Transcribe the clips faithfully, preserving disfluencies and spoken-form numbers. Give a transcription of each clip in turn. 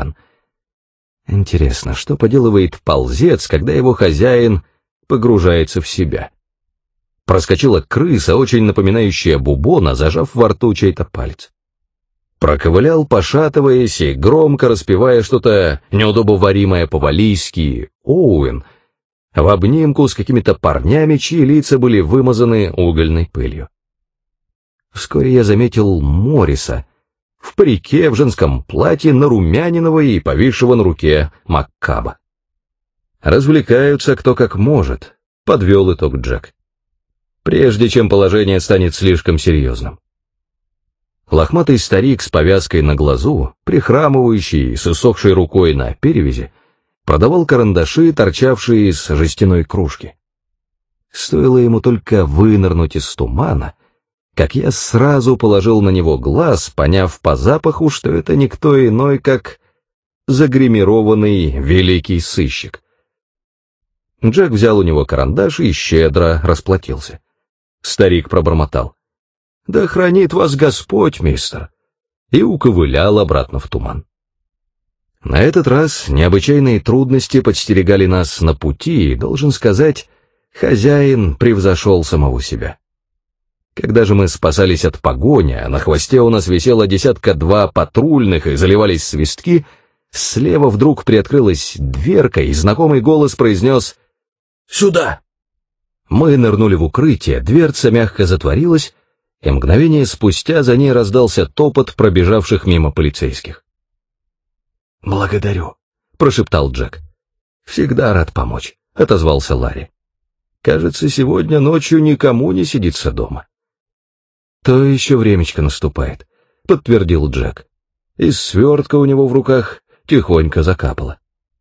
стакан. Интересно, что поделывает ползец, когда его хозяин погружается в себя? Проскочила крыса, очень напоминающая бубона, зажав во рту чей-то палец. Проковылял, пошатываясь и громко распевая что-то неудобоваримое по-валийски, Оуэн, в обнимку с какими-то парнями, чьи лица были вымазаны угольной пылью. Вскоре я заметил Морриса в парике, в женском платье, нарумяненного и повисшего на руке Маккаба. «Развлекаются кто как может», — подвел итог Джек. «Прежде чем положение станет слишком серьезным». Лохматый старик с повязкой на глазу, прихрамывающий с иссохшей рукой на перевязи, продавал карандаши, торчавшие из жестяной кружки. Стоило ему только вынырнуть из тумана, как я сразу положил на него глаз, поняв по запаху, что это никто иной, как загримированный великий сыщик. Джек взял у него карандаш и щедро расплатился. Старик пробормотал: «Да хранит вас Господь, мистер!» и уковылял обратно в туман. На этот раз необычайные трудности подстерегали нас на пути, и, должен сказать, хозяин превзошел самого себя. Когда же мы спасались от погони, а на хвосте у нас висело десятка-два патрульных и заливались свистки, слева вдруг приоткрылась дверка, и знакомый голос произнес «Сюда!». Мы нырнули в укрытие, дверца мягко затворилась, и мгновение спустя за ней раздался топот пробежавших мимо полицейских. «Благодарю», — прошептал Джек. «Всегда рад помочь», — отозвался Ларри. «Кажется, сегодня ночью никому не сидится дома». «То еще времечко наступает», — подтвердил Джек. Из свертка у него в руках тихонько закапало.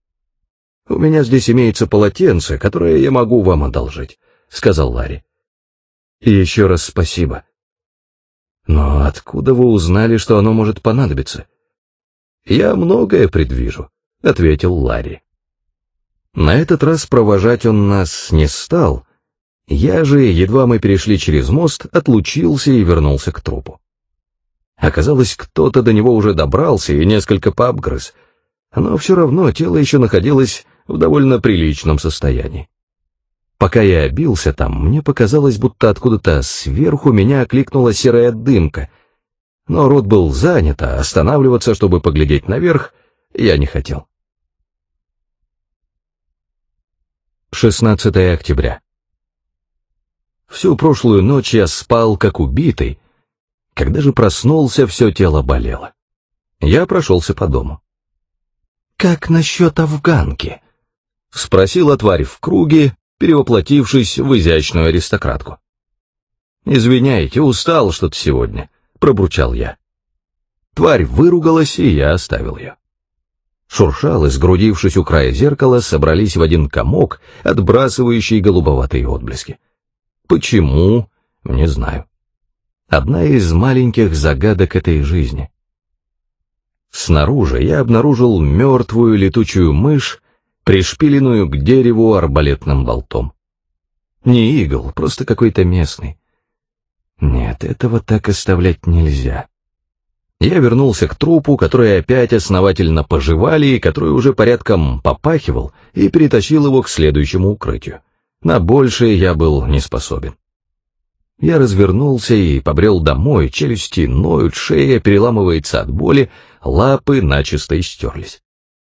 «У меня здесь имеется полотенце, которое я могу вам одолжить», — сказал Ларри. «И еще раз спасибо». «Но откуда вы узнали, что оно может понадобиться?» «Я многое предвижу», — ответил Ларри. На этот раз провожать он нас не стал. Я же, едва мы перешли через мост, отлучился и вернулся к трупу. Оказалось, кто-то до него уже добрался и несколько пообгрыз, но все равно тело еще находилось в довольно приличном состоянии. Пока я бился там, мне показалось, будто откуда-то сверху меня окликнула серая дымка, но рот был занят, а останавливаться, чтобы поглядеть наверх, я не хотел. шестнадцатое октября. Всю прошлую ночь я спал, как убитый. Когда же проснулся, все тело болело. Я прошелся по дому. «Как насчет афганки?» — спросила тварь в круге, перевоплотившись в изящную аристократку. «Извиняйте, устал что-то сегодня», — пробурчал я. Тварь выругалась, и я оставил ее. Шуршал, и, сгрудившись у края зеркала, собрались в один комок, отбрасывающий голубоватые отблески. Почему? Не знаю. Одна из маленьких загадок этой жизни. Снаружи я обнаружил мертвую летучую мышь, пришпиленную к дереву арбалетным болтом. Не игл, просто какой-то местный. Нет, этого так оставлять нельзя. Я вернулся к трупу, который опять основательно пожевали и который уже порядком попахивал, и перетащил его к следующему укрытию. На большее я был не способен. Я развернулся и побрел домой, челюсти ноют, шея переламывается от боли, лапы начисто истерлись.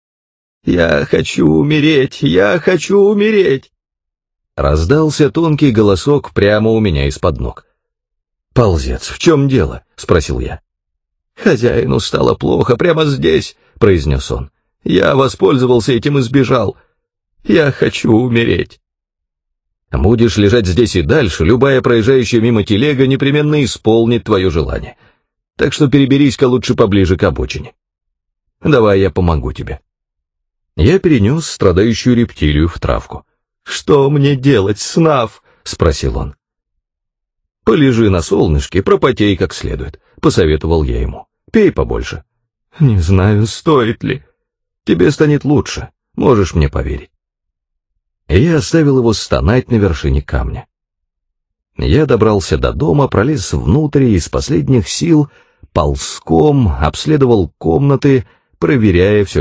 «Я хочу умереть! Я хочу умереть!» Раздался тонкий голосок прямо у меня из-под ног. «Ползец, в чем дело?» — спросил я. «Хозяину стало плохо прямо здесь», — произнес он. «Я воспользовался этим и сбежал. Я хочу умереть». Будешь лежать здесь и дальше, любая проезжающая мимо телега непременно исполнит твое желание. Так что переберись-ка лучше поближе к обочине. Давай я помогу тебе. Я перенес страдающую рептилию в травку. «Что мне делать, Снаф?» — спросил он. «Полежи на солнышке, пропотей как следует», — посоветовал я ему. «Пей побольше». «Не знаю, стоит ли. Тебе станет лучше, можешь мне поверить». И я оставил его стонать на вершине камня. Я добрался до дома, пролез внутрь и из последних сил ползком обследовал комнаты, проверяя все